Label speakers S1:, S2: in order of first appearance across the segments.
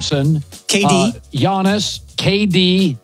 S1: Thompson,
S2: KD,
S1: Giannis, KD.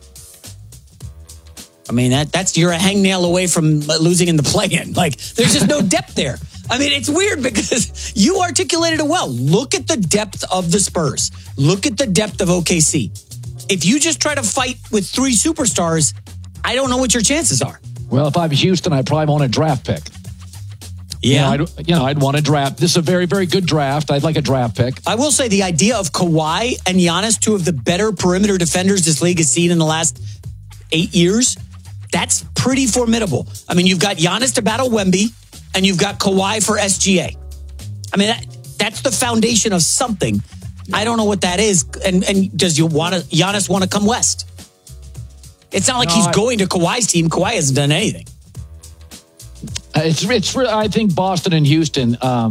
S2: I mean, that's you're a hangnail away from losing in the play-in. Like, there's just no depth there. I mean, it's weird because you articulated it well. Look at the depth of the Spurs. Look at the depth of OKC. If you just try to fight with three superstars, I don't know what your chances are.
S1: Well, if I'm Houston, I'd probably want a draft pick.
S2: Yeah.
S1: I'd want a draft. This is a very, very good draft. I'd like a draft pick.
S2: I will say the idea of Kawhi and Giannis, two of the better perimeter defenders this league has seen in the last 8 years, that's pretty formidable. I mean, you've got Giannis to battle Wemby, and you've got Kawhi for SGA. I mean, that's the foundation of something. I don't know what that is. And does Giannis want to come west? It's not like he's going to Kawhi's team. Kawhi hasn't done anything.
S1: It's I think Boston and Houston,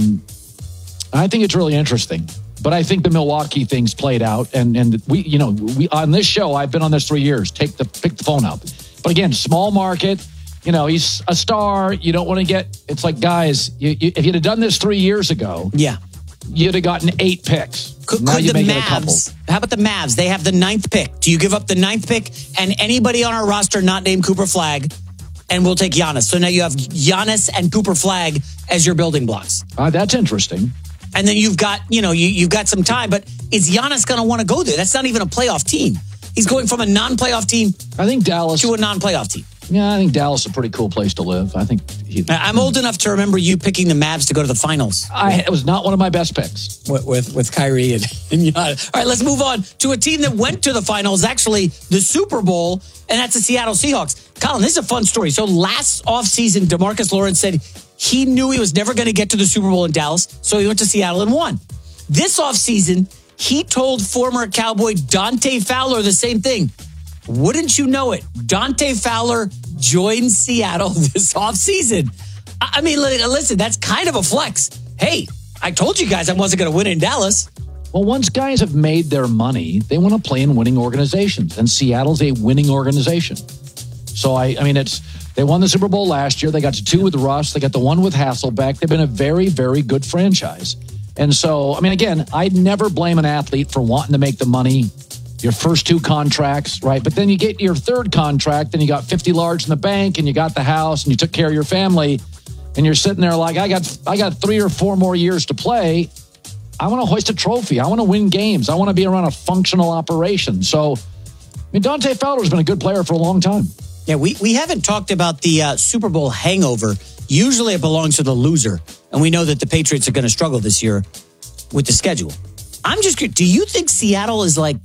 S1: I think it's really interesting. But I think the Milwaukee thing's played out. And we on this show, I've been on this 3 years. Pick the phone up. But again, small market. He's a star. You don't want to get. It's like, guys, if you'd have done this 3 years ago, you'd have gotten 8 picks.
S2: Could the Mavs? How about the Mavs? They have the 9th pick. Do you give up the 9th pick and anybody on our roster not named Cooper Flagg, and we'll take Giannis? So now you have Giannis and Cooper Flagg as your building blocks.
S1: That's interesting.
S2: And then you've got you've got some time, but is Giannis going to want to go there? That's not even a playoff team. He's going from a non-playoff team,
S1: I think, Dallas
S2: to a non-playoff team.
S1: Yeah, I think Dallas is a pretty cool place to live. I think
S2: I'm old enough to remember you picking the Mavs to go to the finals.
S1: It was not one of my best picks.
S2: With Kyrie and Giannis. All right, let's move on to a team that went to the finals, actually the Super Bowl, and that's the Seattle Seahawks. Colin, this is a fun story. So last offseason, DeMarcus Lawrence said he knew he was never going to get to the Super Bowl in Dallas, so he went to Seattle and won. This offseason, he told former Cowboy Dante Fowler the same thing. Wouldn't you know it? Dante Fowler joined Seattle this offseason. I mean, listen, that's kind of a flex. Hey, I told you guys I wasn't going to win in Dallas.
S1: Well, once guys have made their money, they want to play in winning organizations, and Seattle's a winning organization. So, I mean, they won the Super Bowl last year. They got to 2 with Russ. They got the 1 with Hasselbeck. They've been a very, very good franchise. And so, I mean, again, I'd never blame an athlete for wanting to make the money. Your first 2 contracts, right? But then you get your 3rd contract, and you got 50 large in the bank, and you got the house, and you took care of your family, and you're sitting there like, I got 3 or 4 more years to play. I want to hoist a trophy. I want to win games. I want to be around a functional operation. So, I mean, Dante Fowler's been a good player for a long time.
S2: Yeah, we haven't talked about the Super Bowl hangover. Usually it belongs to the loser, and we know that the Patriots are going to struggle this year with the schedule. I'm just curious, do you think Seattle is like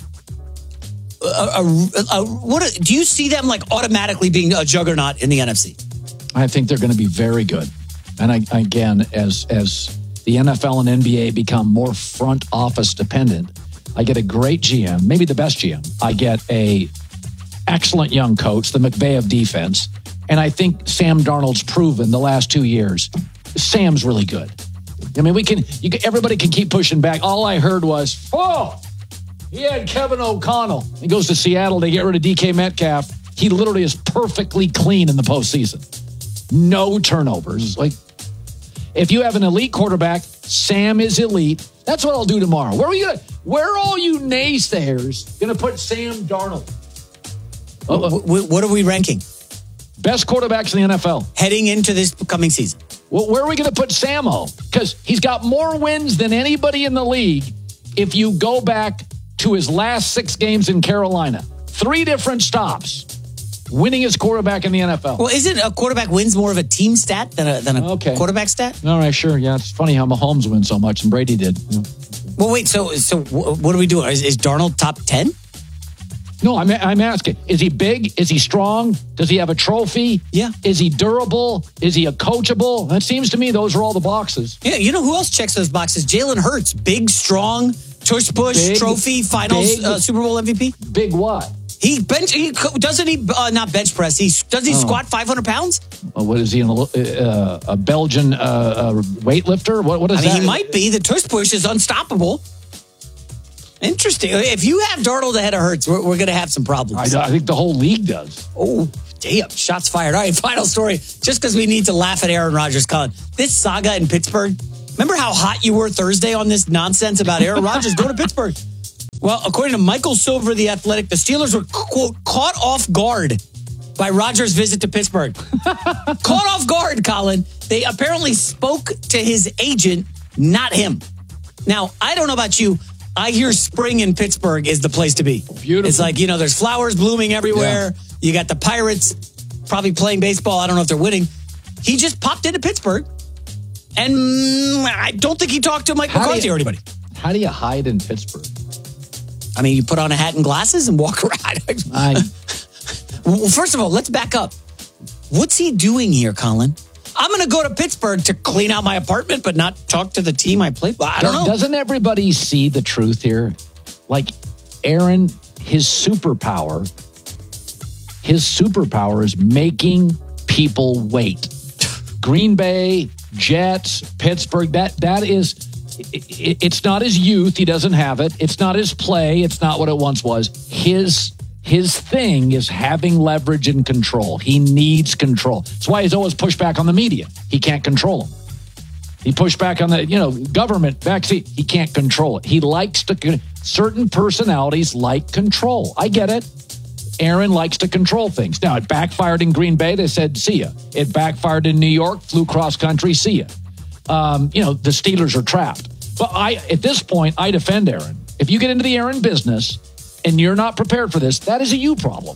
S2: do you see them like automatically being a juggernaut in the NFC?
S1: I think they're going to be very good. And again, as the NFL and NBA become more front office dependent, I get a great GM, maybe the best GM. I get a excellent young coach, the McVay of defense. And I think Sam Darnold's proven the last 2 years, Sam's really good. I mean, everybody can keep pushing back. All I heard was, he had Kevin O'Connell. He goes to Seattle to get rid of DK Metcalf. He literally is perfectly clean in the postseason. No turnovers. Like, if you have an elite quarterback, Sam is elite. That's what I'll do tomorrow. Where are all you naysayers going to put Sam Darnold?
S2: What are we ranking?
S1: Best quarterbacks in the NFL.
S2: Heading into this coming season.
S1: Well, where are we going to put Sammo? Because he's got more wins than anybody in the league if you go back to his last 6 games in Carolina. 3 different stops. Winning as quarterback in the NFL.
S2: Well, isn't a quarterback wins more of a team stat than a quarterback stat?
S1: All right, sure. Yeah, it's funny how Mahomes wins so much and Brady did. Yeah.
S2: Well, wait, so what are we doing? Is Darnold top 10?
S1: No, I'm asking. Is he big? Is he strong? Does he have a trophy?
S2: Yeah.
S1: Is he durable? Is he a coachable? That seems to me those are all the boxes.
S2: Yeah, you know who else checks those boxes? Jalen Hurts. Big, strong, tush push, trophy, finals, Super Bowl MVP.
S1: Big what?
S2: Doesn't he not bench press? Does he squat 500 pounds?
S1: What is he? A Belgian weightlifter? What is that?
S2: He might be. The tush push is unstoppable. Interesting. If you have Darnold ahead of Hurts, we're going to have some problems.
S1: I think the whole league does.
S2: Oh, damn. Shots fired. All right, final story. Just because we need to laugh at Aaron Rodgers, Colin. This saga in Pittsburgh. Remember how hot you were Thursday on this nonsense about Aaron Rodgers going to Pittsburgh? Well, according to Michael Silver, The Athletic, the Steelers were, quote, caught off guard by Rodgers' visit to Pittsburgh. Caught off guard, Colin. They apparently spoke to his agent, not him. Now, I don't know about you. I hear spring in Pittsburgh is the place to be.
S1: Beautiful.
S2: It's like, there's flowers blooming everywhere. Yeah. You got the Pirates probably playing baseball. I don't know if they're winning. He just popped into Pittsburgh, and I don't think he talked to Mike McCarthy or anybody.
S1: How do you hide in Pittsburgh?
S2: I mean, you put on a hat and glasses and walk around. Well, first of all, let's back up. What's he doing here, Colin? I'm going to go to Pittsburgh to clean out my apartment, but not talk to the team I play. I don't know.
S1: Doesn't everybody see the truth here? Like, Aaron, his superpower is making people wait. Green Bay, Jets, Pittsburgh, that is, it's not his youth. He doesn't have it. It's not his play. It's not what it once was. His thing is having leverage and control. He needs control. That's why he's always pushed back on the media. He can't control them. He pushed back on the, government vaccine. He can't control it. He likes to, certain personalities like control. I get it. Aaron likes to control things. Now, it backfired in Green Bay. They said, see ya. It backfired in New York, flew cross country, see ya. The Steelers are trapped. But at this point, I defend Aaron. If you get into the Aaron business and you're not prepared for this, that is a you problem.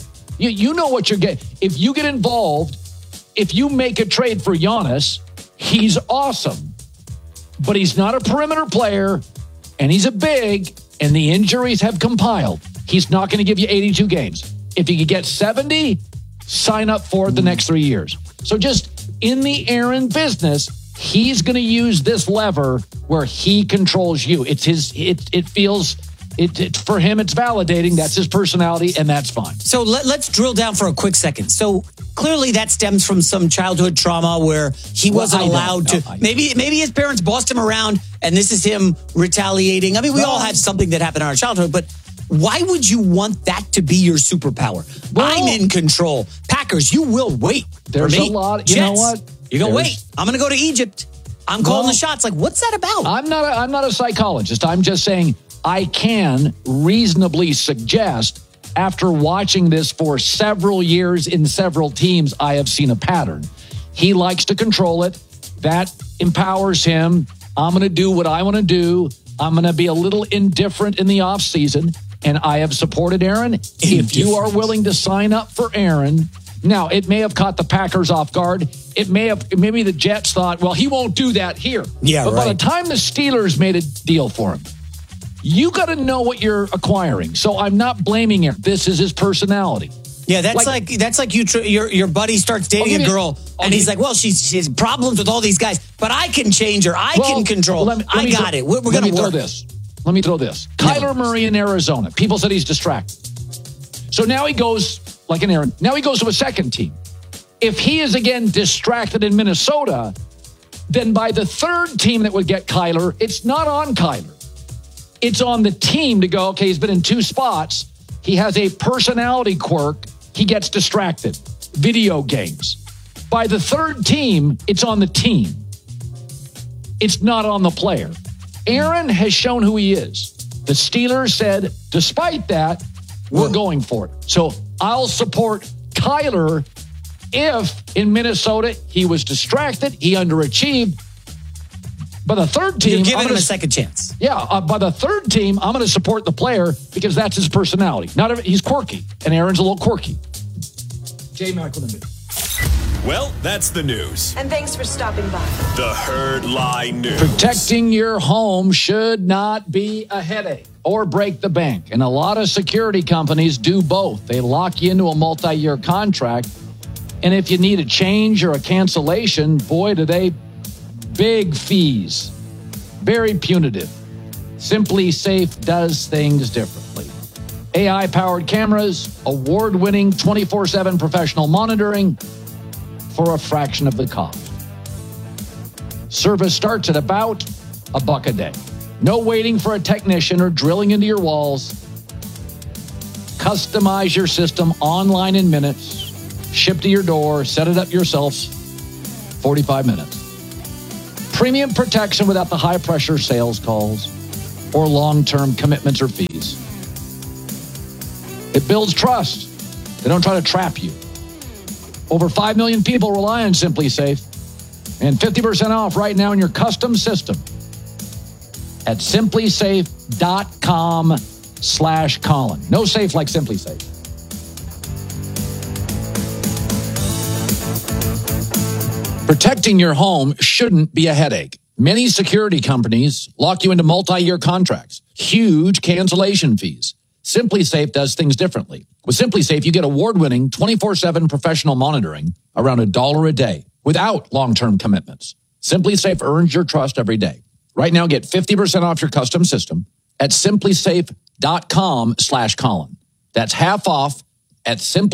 S1: You know what you're getting. If you get involved, if you make a trade for Giannis, he's awesome. But he's not a perimeter player, and he's a big, and the injuries have compiled. He's not going to give you 82 games. If he could get 70, sign up for it the next 3 years. So just in the Aaron business, he's going to use this lever where he controls you. It's his. It feels. For him, it's validating. That's his personality, and that's fine.
S2: So let's drill down for a quick second. So clearly that stems from some childhood trauma where he wasn't allowed to. Maybe his parents bossed him around, and this is him retaliating. I mean, we all had something that happened in our childhood, but why would you want that to be your superpower? I'm in control. Packers, you will wait.
S1: There's a lot.
S2: Jets,
S1: you know what?
S2: You're going to wait. I'm going to go to Egypt. I'm calling the shots. Like, what's that about?
S1: I'm not a psychologist. I'm just saying I can reasonably suggest, after watching this for several years in several teams, I have seen a pattern. He likes to control it. That empowers him. I'm going to do what I want to do. I'm going to be a little indifferent in the offseason, and I have supported Aaron. If you are willing to sign up for Aaron, now it may have caught the Packers off guard. Maybe the Jets thought, well, he won't do that here.
S2: Yeah,
S1: but by the time the Steelers made a deal for him, you got to know what you're acquiring. So I'm not blaming him. This is his personality.
S2: Yeah, that's like your buddy starts dating a girl, and he's like, well, she has problems with all these guys, but I can change her. I can control. I got it. We're going to work.
S1: Let me throw this. Kyler Murray in Arizona. People said he's distracted. So now he goes, like an Aaron, now he goes to a second team. If he is again distracted in Minnesota, then by the third team that would get Kyler, it's not on Kyler. It's on the team to go, okay, he's been in two spots. He has a personality quirk. He gets distracted. Video games. By the third team, it's on the team. It's not on the player. Aaron has shown who he is. The Steelers said, despite that, we're going for it. So I'll support Kyler if in Minnesota he was distracted, he underachieved. By the third team,
S2: you're giving him a second chance.
S1: Yeah, by the third team, I'm going to support the player because that's his personality. He's quirky, and Aaron's a little quirky. Jay Mack with the news.
S3: Well, that's the news.
S4: And thanks for stopping by.
S3: The Herd Lie News.
S1: Protecting your home should not be a headache or break the bank. And a lot of security companies do both. They lock you into a multi-year contract. And if you need a change or a cancellation, boy, do they big fees. Very punitive. Simply Safe does things differently. AI-powered cameras, award-winning 24/7 professional monitoring for a fraction of the cost. Service starts at about $1 a day. No waiting for a technician or drilling into your walls. Customize your system online in minutes. Ship to your door. Set it up yourself. 45 minutes. Premium protection without the high-pressure sales calls. or long-term commitments or fees. It builds trust. They don't try to trap you. Over 5 million people rely on SimpliSafe, and 50% off right now in your custom system at simplysafe.com/Colin. No safe like SimpliSafe. Protecting your home shouldn't be a headache. Many security companies lock you into multi-year contracts, huge cancellation fees. SimpliSafe does things differently. With SimpliSafe, you get award-winning 24/7 professional monitoring around $1 a day without long-term commitments. SimpliSafe earns your trust every day. Right now, get 50% off your custom system at simplysafe.com/Colin. That's half off at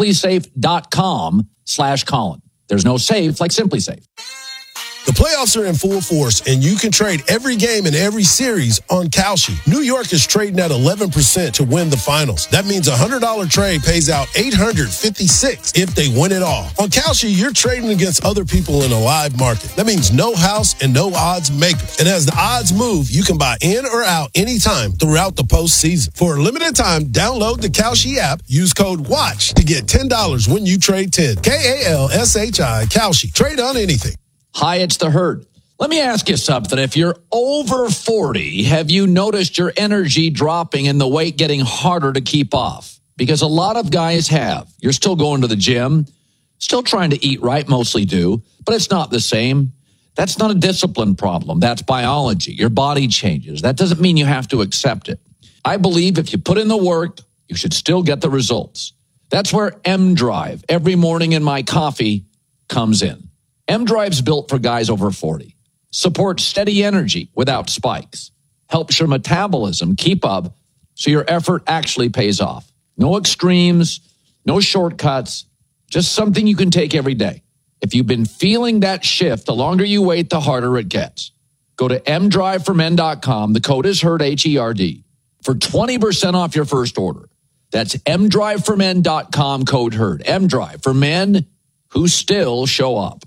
S1: simplysafe.com/Colin. There's no safe like SimpliSafe.
S4: The playoffs are in full force, and you can trade every game in every series on Kalshi. New York is trading at 11% to win the finals. That means a $100 trade pays out $856 if they win it all. On Kalshi, you're trading against other people in a live market. That means no house and no odds makers. And as the odds move, you can buy in or out anytime throughout the postseason. For a limited time, download the Kalshi app. Use code WATCH to get $10 when you trade 10. KALSHI, Kalshi. Trade on anything.
S1: Hi, it's the Herd. Let me ask you something. If you're over 40, have you noticed your energy dropping and the weight getting harder to keep off? Because a lot of guys have. You're still going to the gym, still trying to eat right, mostly do, but it's not the same. That's not a discipline problem. That's biology. Your body changes. That doesn't mean you have to accept it. I believe if you put in the work, you should still get the results. That's where M-Drive, every morning in my coffee, comes in. M-Drive's built for guys over 40. Supports steady energy without spikes. Helps your metabolism keep up so your effort actually pays off. No extremes, no shortcuts, just something you can take every day. If you've been feeling that shift, the longer you wait, the harder it gets. Go to mdriveformen.com. The code is HERD, H-E-R-D, for 20% off your first order. That's mdriveformen.com, code HERD. M-Drive for men who still show up.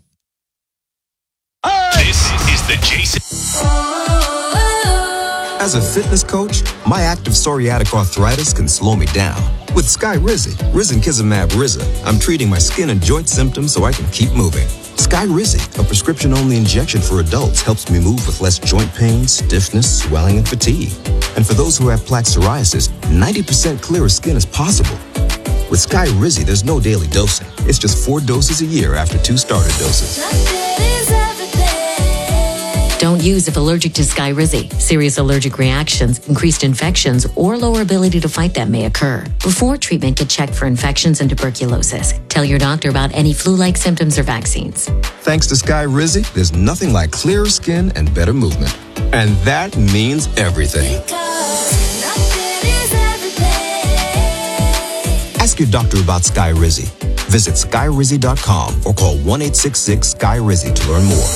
S3: This is the Jason.
S5: As a fitness coach, my active psoriatic arthritis can slow me down. With Skyrizi, Risankizumab Riza, I'm treating my skin and joint symptoms so I can keep moving. Skyrizi, a prescription-only injection for adults, helps me move with less joint pain, stiffness, swelling, and fatigue. And for those who have plaque psoriasis, 90% clearer skin is possible. With Skyrizi, there's no daily dosing. It's just 4 doses a year after 2 starter doses.
S6: Don't use if allergic to Skyrizi. Serious allergic reactions, increased infections, or lower ability to fight them may occur. Before treatment, get checked for infections and tuberculosis. Tell your doctor about any flu-like symptoms or vaccines.
S5: Thanks to Skyrizi, there's nothing like clearer skin and better movement. And that means everything. Ask your doctor about Skyrizi. Visit Skyrizi.com or call 1-866-SKY-RIZI to learn more.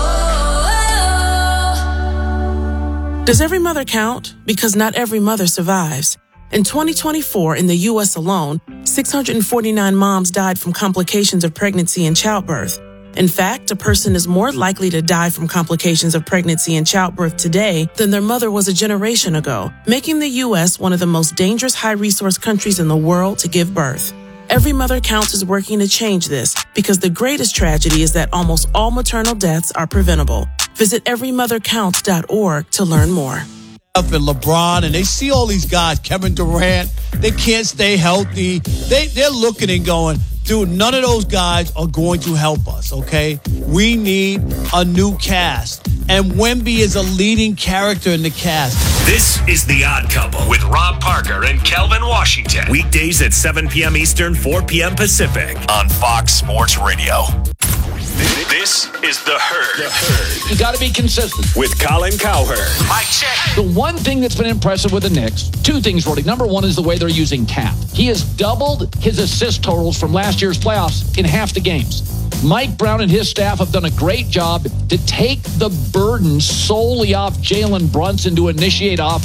S7: Does every mother count? Because not every mother survives. In 2024, in the U.S. alone, 649 moms died from complications of pregnancy and childbirth. In fact, a person is more likely to die from complications of pregnancy and childbirth today than their mother was a generation ago, making the U.S. one of the most dangerous high-resource countries in the world to give birth. Every Mother Counts is working to change this because the greatest tragedy is that almost all maternal deaths are preventable. Visit everymothercounts.org to learn more.
S8: And LeBron, and they see all these guys, Kevin Durant, they can't stay healthy. They're looking and going, dude, none of those guys are going to help us, okay? We need a new cast. And Wemby is a leading character in the cast.
S3: This is The Odd Couple with Rob Parker and Kelvin Washington. Weekdays at 7 p.m. Eastern, 4 p.m. Pacific on Fox Sports Radio. This is The Herd.
S1: You got to be consistent.
S3: With Colin Cowherd.
S1: Mic check. The one thing that's been impressive with the Knicks, 2 things, Roddy. Number 1 is the way they're using Cap. He has doubled his assist totals from last year's playoffs in half the games. Mike Brown and his staff have done a great job to take the burden solely off Jalen Brunson to initiate offense.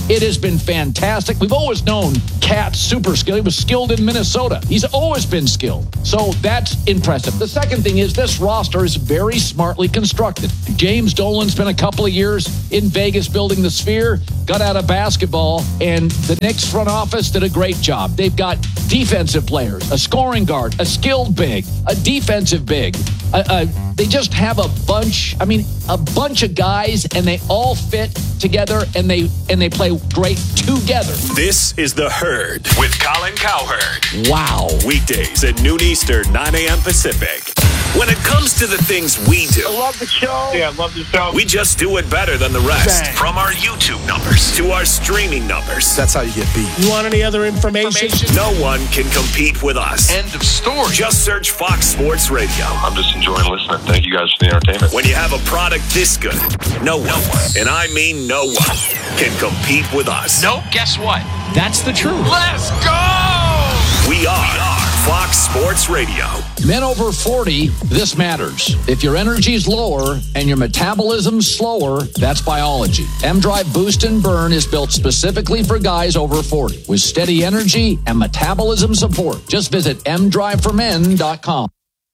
S1: It has been fantastic. We've always known Cat's super skilled. He was skilled in Minnesota. He's always been skilled. So that's impressive. The second thing is this roster is very smartly constructed. James Dolan spent a couple of years in Vegas building the Sphere, got out of basketball, and the Knicks front office did a great job. They've got defensive players, a scoring guard, a skilled big, a defensive big. They just have a bunch of guys, and they all fit together, and they play great together.
S3: This is The Herd with Colin Cowherd.
S1: Wow.
S3: Weekdays at noon Eastern, 9 a.m. Pacific. When it comes to the things we do,
S9: I love the show. Yeah, I love the show.
S3: we just do it better than the rest.
S9: Bang.
S3: From our YouTube numbers to our streaming numbers,
S9: That's how you get beat.
S8: You want any other information?
S3: no one can compete with us.
S9: End of story.
S3: Just search Fox Sports Radio.
S10: I'm just enjoying listening. Thank you guys for the entertainment.
S3: When you have a product this good, no one, and I mean no one, can compete with us.
S9: Nope, guess what?
S2: That's the truth.
S9: Let's go!
S3: We are Fox Sports Radio.
S1: Men over 40, this matters. If your energy's lower and your metabolism's slower, that's biology. M-Drive Boost and Burn is built specifically for guys over 40 with steady energy and metabolism support. Just visit mdriveformen.com.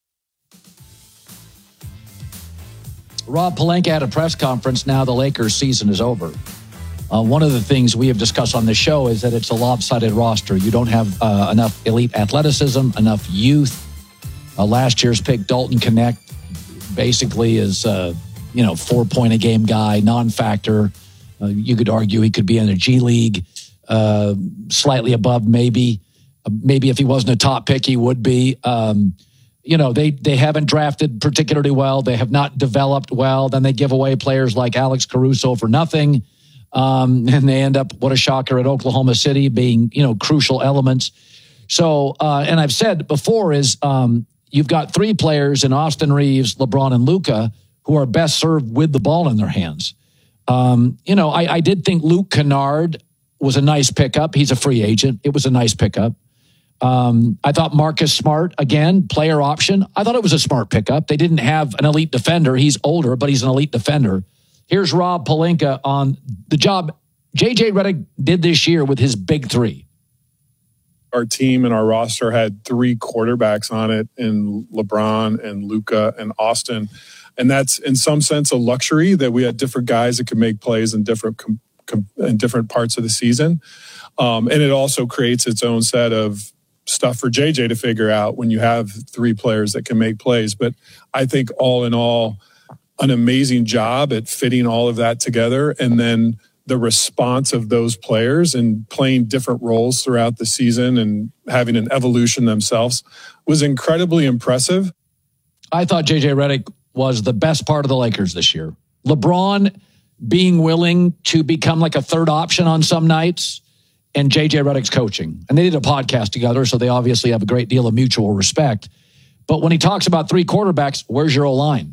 S1: Rob Pelinka had a press conference. Now the Lakers season is over. One of the things we have discussed on this show is that it's a lopsided roster. You don't have enough elite athleticism, enough youth. Last year's pick, Dalton Knecht, basically is 4-point-a-game guy, non-factor. You could argue he could be in a G League, slightly above maybe. Maybe if he wasn't a top pick, he would be. They haven't drafted particularly well. They have not developed well. Then they give away players like Alex Caruso for nothing. And they end up, what a shocker, at Oklahoma City being, crucial elements. So, and I've said before is you've got three players in Austin Reeves, LeBron, and Luka who are best served with the ball in their hands. I did think Luke Kennard was a nice pickup. He's a free agent. It was a nice pickup. I thought Marcus Smart, again, player option. I thought it was a smart pickup. They didn't have an elite defender. He's older, but he's an elite defender. Here's Rob Pelinka on the job J.J. Redick did this year with his big three.
S11: Our team and our roster had three quarterbacks on it in LeBron and Luka and Austin. And that's in some sense a luxury that we had different guys that could make plays in different parts of the season. And it also creates its own set of stuff for JJ to figure out when you have three players that can make plays. But I think all in all, an amazing job at fitting all of that together. And then the response of those players and playing different roles throughout the season and having an evolution themselves was incredibly impressive.
S1: I thought J.J. Redick was the best part of the Lakers this year. LeBron being willing to become like a third option on some nights, and J.J. Redick's coaching. And they did a podcast together, so they obviously have a great deal of mutual respect. But when he talks about three quarterbacks, where's your O-line?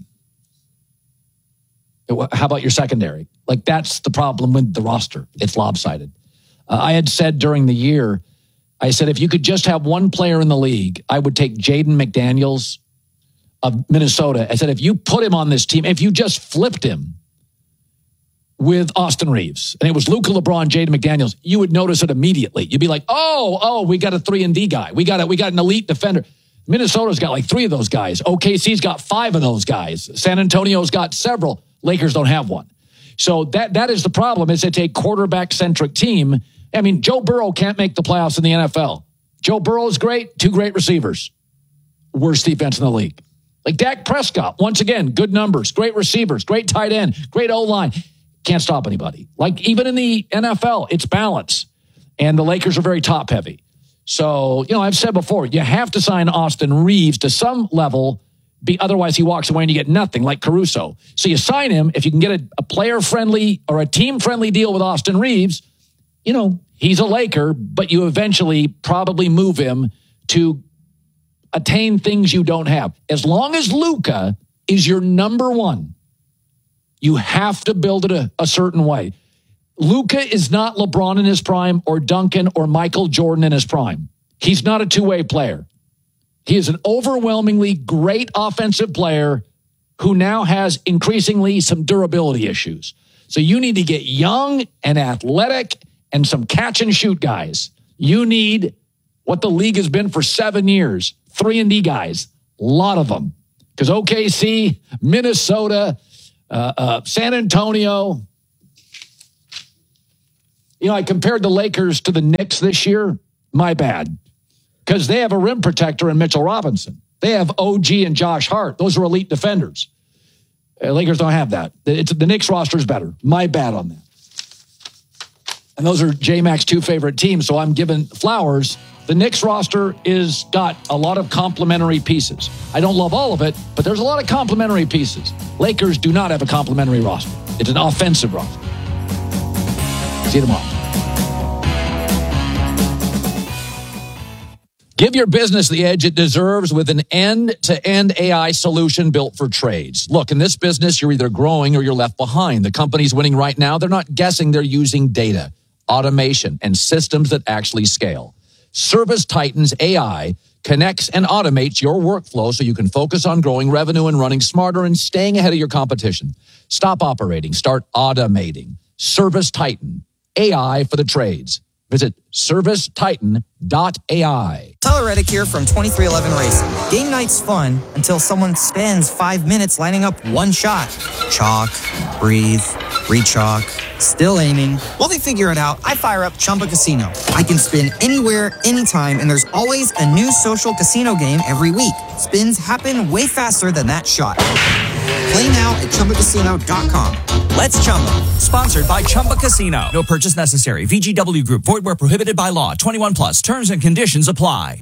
S1: How about your secondary? Like, that's the problem with the roster. It's lopsided. I had said during the year, I said, if you could just have one player in the league, I would take Jaden McDaniels of Minnesota. I said, if you put him on this team, if you just flipped him with Austin Reeves, and it was Luka, LeBron, Jaden McDaniels, you would notice it immediately. You'd be like, oh, we got a 3-and-D guy. We got an elite defender. Minnesota's got like three of those guys. OKC's got five of those guys. San Antonio's got several. Lakers don't have one. So that is the problem, is it's a quarterback-centric team. I mean, Joe Burrow can't make the playoffs in the NFL. Joe Burrow is great, two great receivers. Worst defense in the league. Like Dak Prescott, once again, good numbers, great receivers, great tight end, great O-line. Can't stop anybody. Like even in the NFL, it's balance. And the Lakers are very top-heavy. So, I've said before, you have to sign Austin Reeves to some level. Otherwise, he walks away and you get nothing, like Caruso. So you sign him. If you can get a player-friendly or a team-friendly deal with Austin Reeves, he's a Laker, but you eventually probably move him to attain things you don't have. As long as Luka is your number one, you have to build it a certain way. Luka is not LeBron in his prime or Duncan or Michael Jordan in his prime. He's not a two-way player. He is an overwhelmingly great offensive player who now has increasingly some durability issues. So you need to get young and athletic and some catch and shoot guys. You need what the league has been for 7 years, 3-and-D guys, a lot of them. Because OKC, Minnesota, San Antonio, I compared the Lakers to the Knicks this year. My bad. Because they have a rim protector in Mitchell Robinson. They have OG and Josh Hart. Those are elite defenders. Lakers don't have that. The Knicks roster is better. My bad on that. And those are J-Mac's 2 favorite teams, so I'm giving flowers. The Knicks roster is got a lot of complementary pieces. I don't love all of it, but there's a lot of complementary pieces. Lakers do not have a complementary roster. It's an offensive roster. See you tomorrow. Give your business the edge it deserves with an end-to-end AI solution built for trades. Look, in this business, you're either growing or you're left behind. The companies winning right now, they're not guessing, they're using data, automation, and systems that actually scale. ServiceTitan's AI connects and automates your workflow so you can focus on growing revenue and running smarter and staying ahead of your competition. Stop operating. Start automating. ServiceTitan, AI for the trades. Visit servicetitan.ai.
S12: Tyler Reddick here from 2311 Racing. Game night's fun until someone spends 5 minutes lining up one shot. Chalk, breathe, re-chalk, still aiming. While they figure it out, I fire up Chumba Casino. I can spin anywhere, anytime, and there's always a new social casino game every week. Spins happen way faster than that shot. Play now at ChumbaCasino.com. Let's Chumba.
S13: Sponsored by Chumba Casino. No purchase necessary. VGW Group. Void where prohibited by law. 21 plus. Terms and conditions apply.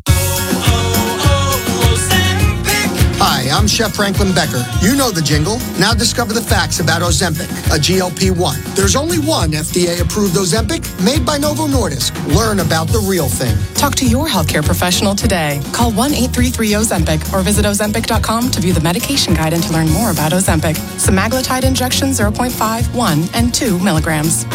S14: Hi, I'm Chef Franklin Becker. You know the jingle. Now discover the facts about Ozempic, a GLP-1. There's only one FDA-approved Ozempic made by Novo Nordisk. Learn about the real thing.
S15: Talk to your healthcare professional today. Call 1-833-OZEMPIC or visit Ozempic.com to view the medication guide and to learn more about Ozempic. Semaglutide injection 0.5, 1, and 2 milligrams.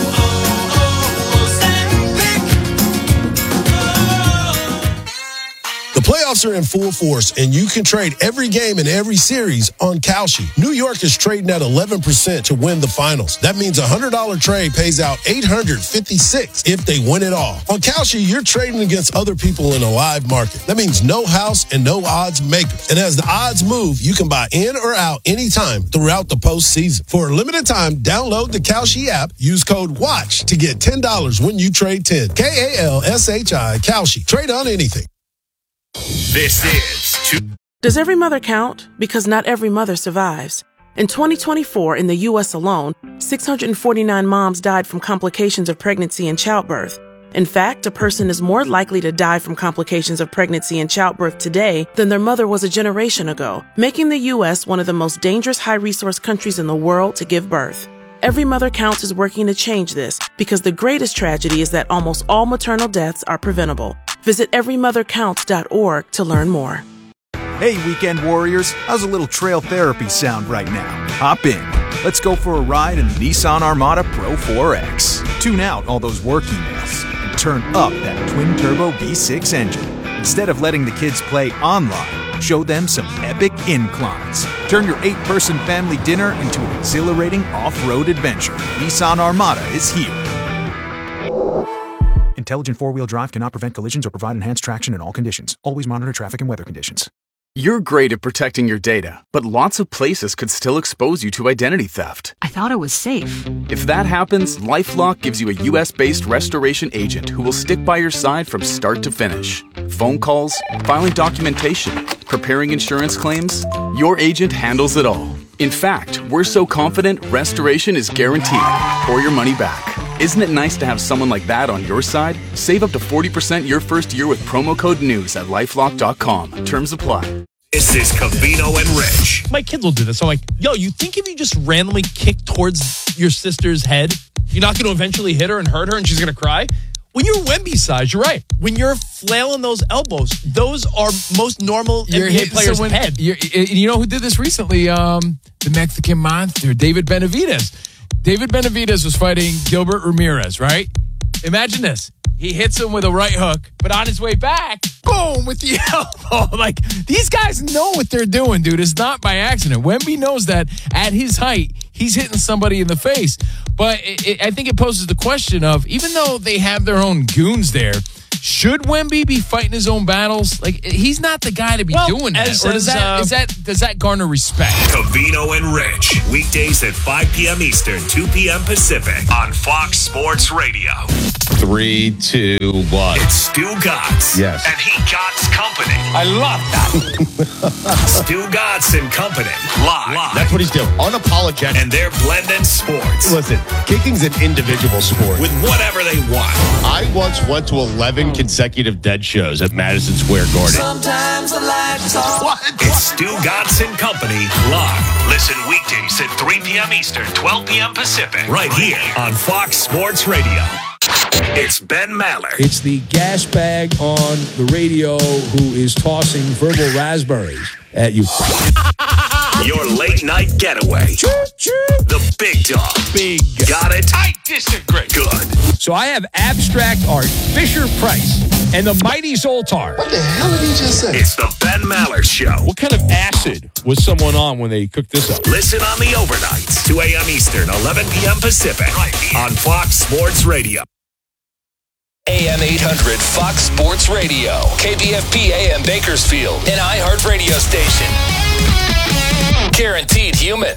S4: The playoffs are in full force, and you can trade every game and every series on Kalshi. New York is trading at 11% to win the finals. That means a $100 trade pays out $856 if they win it all. On Kalshi, you're trading against other people in a live market. That means no house and no odds makers. And as the odds move, you can buy in or out anytime throughout the postseason. For a limited time, download the Kalshi app. Use code WATCH to get $10 when you trade 10. Kalshi, Kalshi. Trade on anything.
S3: This is...
S7: Does every mother count? Because not every mother survives. In 2024, in the U.S. alone, 649 moms died from complications of pregnancy and childbirth. In fact, a person is more likely to die from complications of pregnancy and childbirth today than their mother was a generation ago, making the U.S. one of the most dangerous high-resource countries in the world to give birth. Every Mother Counts is working to change this because the greatest tragedy is that almost all maternal deaths are preventable. Visit everymothercounts.org to learn more.
S16: Hey, weekend warriors, how's a little trail therapy sound right now? Hop in. Let's go for a ride in the Nissan Armada Pro 4X. Tune out all those work emails and turn up that twin-turbo V6 engine. Instead of letting the kids play online, show them some epic inclines. Turn your 8-person family dinner into an exhilarating off-road adventure. Nissan Armada is here. Intelligent four-wheel drive cannot prevent collisions or provide enhanced traction in all conditions. Always monitor traffic and weather conditions.
S17: You're great at protecting your data, but lots of places could still expose you to identity theft.
S18: I thought it was safe.
S17: If that happens, LifeLock gives you a U.S.-based restoration agent who will stick by your side from start to finish. Phone calls, filing documentation, preparing insurance claims, your agent handles it all. In fact, we're so confident restoration is guaranteed or your money back. Isn't it nice to have someone like that on your side? Save up to 40% your first year with promo code NEWS at LifeLock.com. Terms apply.
S3: This is Covino and Rich.
S19: My kids will do this. I'm like, yo, you think if you just randomly kick towards your sister's head, you're not going to eventually hit her and hurt her and she's going to cry? When you're Wemby size, you're right. When you're flailing those elbows, those are most normal NBA players' head.
S20: You know who did this recently? The Mexican monster, David Benavidez. David Benavidez was fighting Gilbert Ramirez, right? Imagine this. He hits him with a right hook, but on his way back, boom, with the elbow. Like, these guys know what they're doing, dude. It's not by accident. Wemby knows that at his height, he's hitting somebody in the face. But I think it poses the question of, even though they have their own goons there, should Wemby be fighting his own battles? Like, he's not the guy to be doing that. Or does that garner respect?
S3: Covino and Rich, weekdays at 5 p.m. Eastern, 2 p.m. Pacific on Fox Sports Radio.
S18: 3, 2, 1.
S3: It's Stu Gatz.
S18: Yes.
S3: And he Gatz Company.
S18: I love that.
S3: Stu Gatz and Company. Live.
S18: That's what he's doing. Unapologetic.
S3: And they're blending sports.
S18: Listen, kicking's an individual sport.
S3: With whatever they want.
S18: I once went to 11 consecutive dead shows at Madison Square Garden.
S3: Sometimes the lights off. What? It's Stu Gatz and Company live. Listen weekdays at 3 p.m. Eastern, 12 p.m. Pacific. Right here on Fox Sports Radio. It's Ben Maller.
S21: It's the gas bag on the radio who is tossing verbal raspberries at you.
S3: Your late night getaway. The big dog.
S21: Big.
S3: Got it?
S21: I disagree.
S3: Good.
S21: So I have abstract art, Fisher Price, and the Mighty Zoltar.
S3: What the hell did he just say? It's the Ben Maller Show.
S21: What kind of acid was someone on when they cooked this up?
S3: Listen on the overnights, 2 a.m. Eastern, 11 p.m. Pacific, right here on Fox Sports Radio.
S22: AM 800 Fox Sports Radio, KBFP AM Bakersfield, an iHeart radio station. Guaranteed human.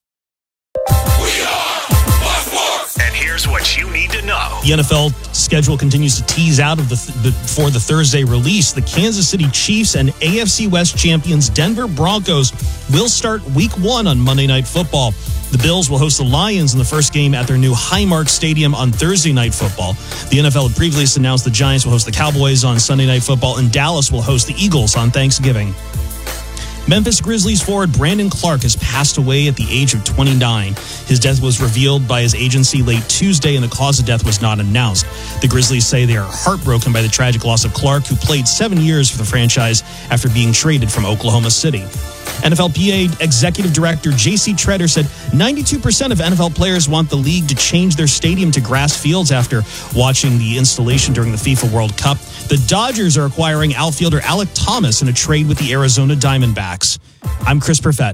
S3: We are Fox Sports. And here's what you need to know.
S23: The NFL schedule continues to tease out of before the Thursday release. The Kansas City Chiefs and AFC West champions Denver Broncos will start Week 1 on Monday Night Football. The Bills will host the Lions in the first game at their new Highmark Stadium on Thursday Night Football. The NFL had previously announced the Giants will host the Cowboys on Sunday Night Football, and Dallas will host the Eagles on Thanksgiving. Memphis Grizzlies forward Brandon Clark has passed away at the age of 29. His death was revealed by his agency late Tuesday, and the cause of death was not announced. The Grizzlies say they are heartbroken by the tragic loss of Clark, who played 7 years for the franchise after being traded from Oklahoma City. NFLPA Executive Director J.C. Treader said 92% of NFL players want the league to change their stadium to grass fields after watching the installation during the FIFA World Cup. The Dodgers are acquiring outfielder Alec Thomas in a trade with the Arizona Diamondbacks. I'm Chris Perfett.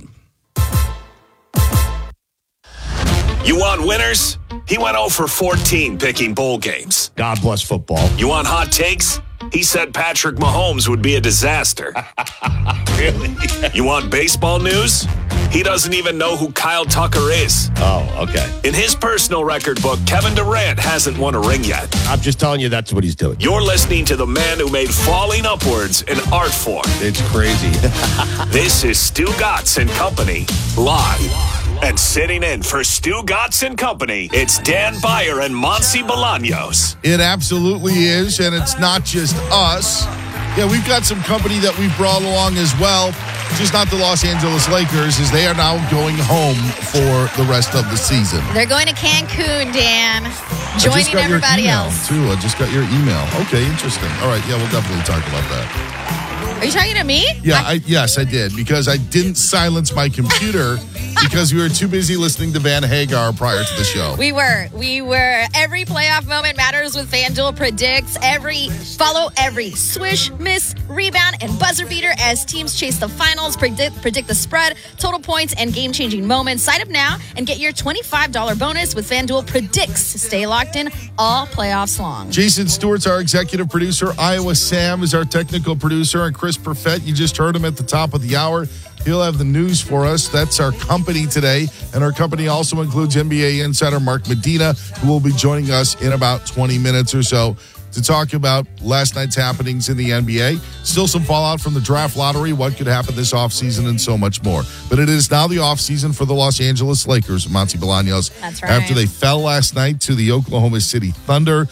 S3: You want winners? He went 0 for 14 picking bowl games.
S18: God bless football.
S3: You want hot takes? He said Patrick Mahomes would be a disaster.
S18: Really?
S3: You want baseball news? He doesn't even know who Kyle Tucker is.
S18: Oh, okay.
S3: In his personal record book, Kevin Durant hasn't won a ring yet.
S18: I'm just telling you that's what he's doing.
S3: You're listening to the man who made falling upwards an art form.
S18: It's crazy.
S3: This is Stu Gatz and Company live. And sitting in for Stu Gatz and Company, it's Dan Beyer and Monsi Bolaños.
S24: It absolutely is, and it's not just us. Yeah, we've got some company that we've brought along as well, just not the Los Angeles Lakers, as they are now going home for the rest of the season.
S25: They're going to Cancun, Dan, joining everybody else.
S24: Too. I just got your email. Okay, interesting. All right, yeah, we'll definitely talk about that.
S25: Are you talking to me?
S24: Yeah, yes, I did, because I didn't silence my computer because we were too busy listening to Van Hagar prior to the show.
S25: We were. Every playoff moment matters with FanDuel Predicts. Follow every swish, miss, rebound, and buzzer beater as teams chase the finals. Predict the spread, total points, and game-changing moments. Sign up now and get your $25 bonus with FanDuel Predicts. Stay locked in all playoffs long.
S24: Jason Stewart's our executive producer. Iowa Sam is our technical producer. And Chris Perfett, you just heard him at the top of the hour. He'll have the news for us. That's our company today. And our company also includes NBA insider Mark Medina, who will be joining us in about 20 minutes or so to talk about last night's happenings in the NBA. Still some fallout from the draft lottery, what could happen this offseason, and so much more. But it is now the offseason for the Los Angeles Lakers, Monsi Bolaños.
S25: That's right.
S24: After they fell last night to the Oklahoma City Thunder,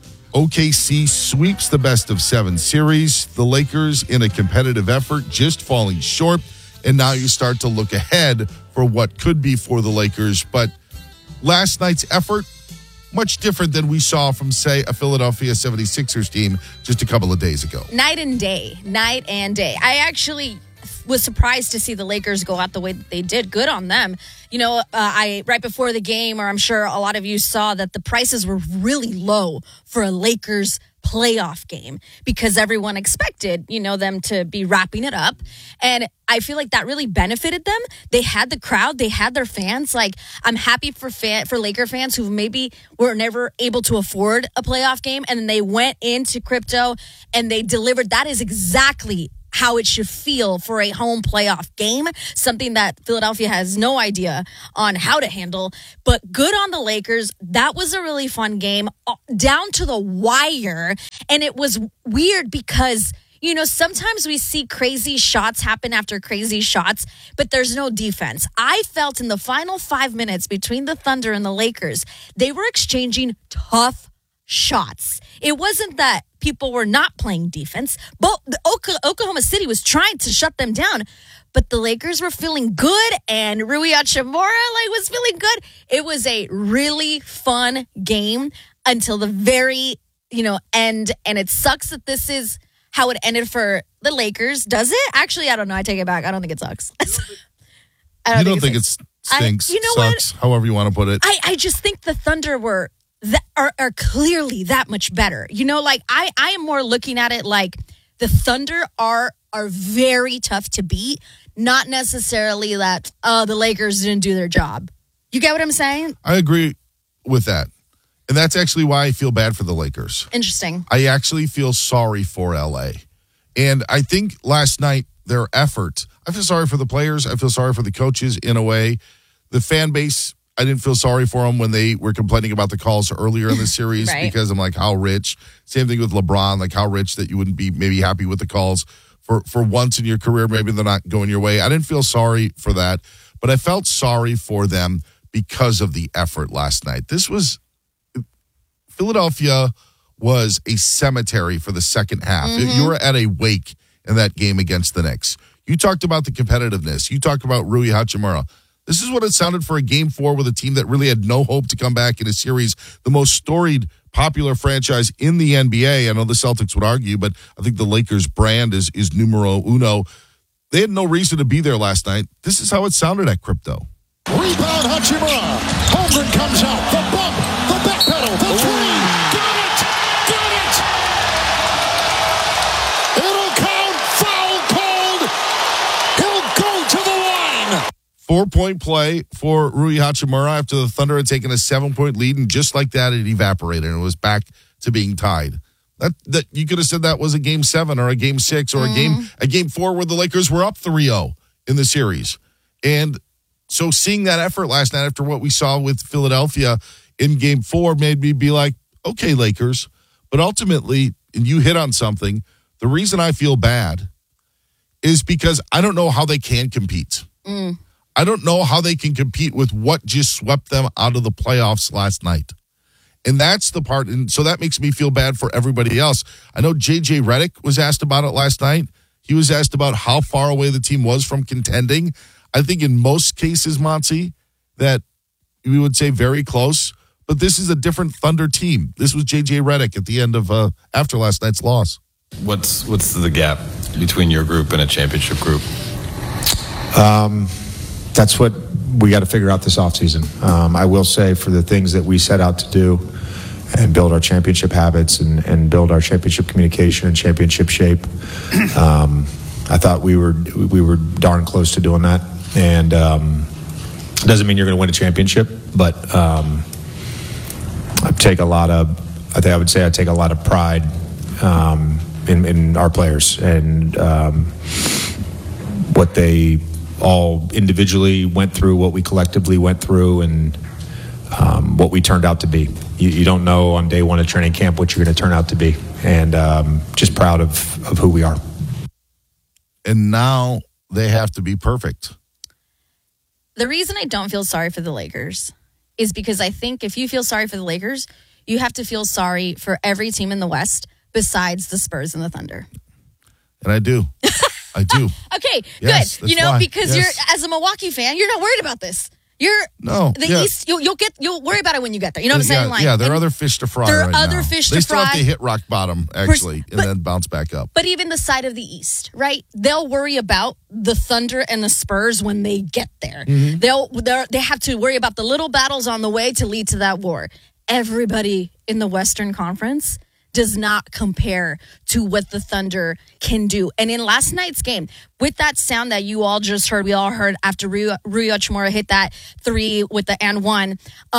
S24: OKC sweeps the best-of-7 series. The Lakers, in a competitive effort, just falling short. And now you start to look ahead for what could be for the Lakers. But last night's effort, much different than we saw from, say, a Philadelphia 76ers team just a couple of days ago.
S25: Night and day. I actually was surprised to see the Lakers go out the way that they did. Good on them. You know, right before the game, or I'm sure a lot of you saw that the prices were really low for a Lakers playoff game because everyone expected, them to be wrapping it up. And I feel like that really benefited them. They had the crowd, they had their fans. Like, I'm happy for Laker fans who maybe were never able to afford a playoff game, and then they went into crypto and they delivered. That is exactly how it should feel for a home playoff game, something that Philadelphia has no idea on how to handle. But good on the Lakers. That was a really fun game, down to the wire. And it was weird because, sometimes we see crazy shots happen after crazy shots, but there's no defense. I felt in the final 5 minutes between the Thunder and the Lakers, they were exchanging tough shots. It wasn't that people were not playing defense, but Oklahoma City was trying to shut them down. But the Lakers were feeling good, and Rui Hachimura was feeling good. It was a really fun game until the very end, and it sucks that this is how it ended for the Lakers. Does it? Actually, I don't know. I take it back. I don't think it sucks.
S24: You don't think it stinks, sucks, however you want to put it.
S25: I just think the Thunder are clearly that much better. I am more looking at it like the Thunder are very tough to beat, not necessarily that the Lakers didn't do their job. You get what I'm saying?
S24: I agree with that. And that's actually why I feel bad for the Lakers.
S25: Interesting.
S24: I actually feel sorry for LA. And I think last night, their effort, I feel sorry for the players. I feel sorry for the coaches in a way. The fan base, I didn't feel sorry for them when they were complaining about the calls earlier in the series
S25: right.
S24: Because I'm like, how rich? Same thing with LeBron, like how rich that you wouldn't be maybe happy with the calls for once in your career. Maybe they're not going your way. I didn't feel sorry for that, but I felt sorry for them because of the effort last night. Philadelphia was a cemetery for the second half.
S25: Mm-hmm.
S24: You were at a wake in that game against the Knicks. You talked about the competitiveness. You talked about Rui Hachimura. This is what it sounded for a Game 4 with a team that really had no hope to come back in a series. The most storied, popular franchise in the NBA. I know the Celtics would argue, but I think the Lakers brand is numero uno. They had no reason to be there last night. This is how it sounded at Crypto.
S2: Rebound Hachimura. Holmgren comes out. The bump. The backpedal. The three. Got it. Got it. It'll count. Foul called. He'll go to the line.
S24: 4-point play for Rui Hachimura after the Thunder had taken a 7-point lead, and just like that, it evaporated and it was back to being tied. That you could have said that was a Game 7 or a Game 6 or a Game 4 where the Lakers were up 3-0 in the series. And so seeing that effort last night after what we saw with Philadelphia in Game 4 made me be like, okay, Lakers. But ultimately, and you hit on something, the reason I feel bad is because I don't know how they can compete. I don't know how they can compete with what just swept them out of the playoffs last night. And that's the part. And so that makes me feel bad for everybody else. I know JJ Redick was asked about it last night. He was asked about how far away the team was from contending. I think in most cases, Monty, that we would say very close. But this is a different Thunder team. This was JJ Redick at the end of after last night's loss.
S5: What's the gap between your group and a championship group?
S6: That's what we got to figure out this offseason. I will say for the things that we set out to do and build our championship habits and build our championship communication and championship shape, I thought we were darn close to doing that. And it doesn't mean you're going to win a championship, but I take a lot of pride in our players and what they all individually went through, what we collectively went through, and what we turned out to be. You don't know on day one of training camp what you're going to turn out to be. And just proud of who we are.
S24: And now they have to be perfect.
S25: The reason I don't feel sorry for the Lakers is because I think if you feel sorry for the Lakers, you have to feel sorry for every team in the West besides the Spurs and the Thunder.
S24: And I do. I do.
S25: Okay,
S24: yes,
S25: good.
S24: Why.
S25: Because you're, as a Milwaukee fan, you're not worried about this. East. You'll worry about it when you get there. You know what I'm saying?
S24: There are other fish to fry.
S25: There are
S24: right
S25: other
S24: now.
S25: fish
S24: they
S25: to
S24: still
S25: fry.
S24: have to hit rock bottom actually, and then bounce back up.
S25: But even the side of the East, right? They'll worry about the Thunder and the Spurs when they get there.
S24: Mm-hmm.
S25: They have to worry about the little battles on the way to lead to that war. Everybody in the Western Conference does not compare to what the Thunder can do. And in last night's game, with that sound that you all just heard, we all heard after Rui Hachimura hit that 3 with the and 1,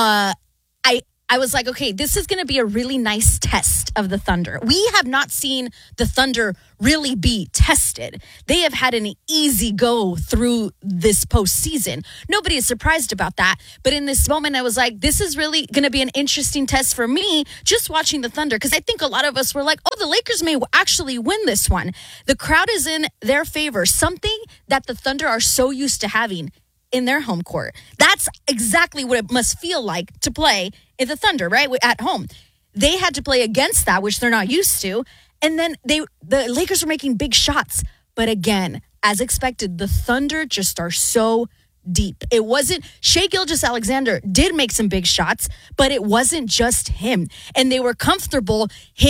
S25: I was like, okay, this is going to be a really nice test of the Thunder. We have not seen the Thunder really be tested. They have had an easy go through this postseason. Nobody is surprised about that. But in this moment, I was like, this is really going to be an interesting test for me just watching the Thunder, because I think a lot of us were like, oh, the Lakers may actually win this one. The crowd is in their favor, something that the Thunder are so used to having in their home court. That's exactly what it must feel like to play in the Thunder, right? At home. They had to play against that, which they're not used to. And then the Lakers were making big shots. But again, as expected, the Thunder just are so deep. It wasn't Shai Gilgeous-Alexander did make some big shots, but it wasn't just him. And they were comfortable